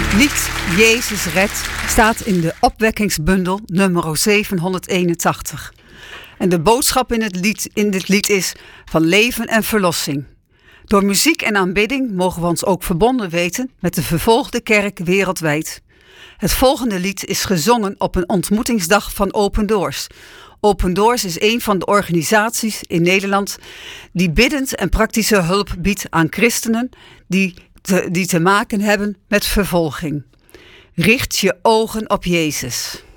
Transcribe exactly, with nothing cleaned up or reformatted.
Het lied Jezus redt staat in de opwekkingsbundel nummer zevenhonderdeenentachtig. En de boodschap in, het lied, in dit lied is van leven en verlossing. Door muziek en aanbidding mogen we ons ook verbonden weten met de vervolgde kerk wereldwijd. Het volgende lied is gezongen op een ontmoetingsdag van Open Doors. Open Doors is een van de organisaties in Nederland die biddend en praktische hulp biedt aan christenen die te, die te maken hebben met vervolging. Richt je ogen op Jezus.